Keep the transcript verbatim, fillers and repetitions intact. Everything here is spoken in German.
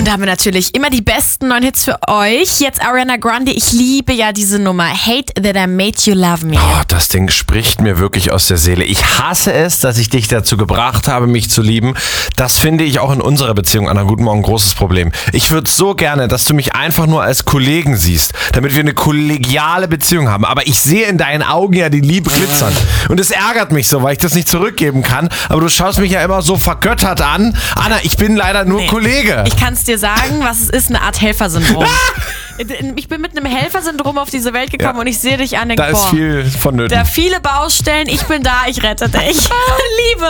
da haben wir natürlich immer die besten neuen Hits für euch. Jetzt Ariana Grande, ich liebe ja diese Nummer. Hate that I made you love me. Oh, das Ding spricht mir wirklich aus der Seele. Ich hasse es, dass ich dich dazu gebracht habe, mich zu lieben. Das finde ich auch in unserer Beziehung, Anna, guten Morgen, ein großes Problem. Ich würde so gerne, dass du mich einfach nur als Kollegen siehst, damit wir eine kollegiale Beziehung haben. Aber ich sehe in deinen Augen ja die Liebe glitzern. Und es ärgert mich so, weil ich das nicht zurückgeben kann. Aber du schaust mich ja immer so vergöttert an. Anna, ich bin leider nur Nee. Kollege. Ich kann es dir sagen, was es ist, eine Art Helfersyndrom. Ich bin mit einem Helfersyndrom auf diese Welt gekommen Ja. und ich sehe dich an, denk, Da ist boah, viel vonnöten. da viele Baustellen, ich bin da, ich rette dich. Liebe.